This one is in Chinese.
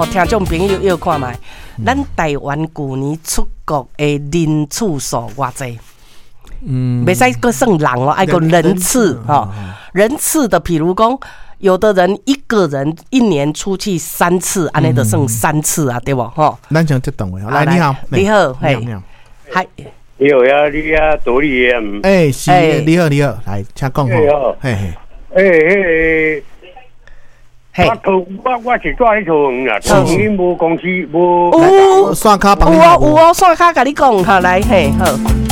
听众朋友要看卖，咱台湾去年出国的人次数偌济？袂使搁算人哦，爱个人次哈。人次的，比如讲，有的人一个人一年出去3次，安尼就算3次啊，对不？哈。 咱像这档位，来你好， 你好，嘿，嗨， 你好呀，你啊，多利呀， 是，你好，来，请讲吼， 我是住喺桃园啦，桃园无公司无。 刷卡帮你。 有哦，刷卡甲你讲哈，来嘿好。